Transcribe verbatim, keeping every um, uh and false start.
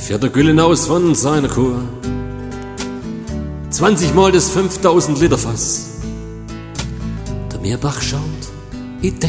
fährt der Güllenaus von seiner Kur. Zwanzigmal das fünftausend Liter Fass. Der Meerbach schaut, ich denk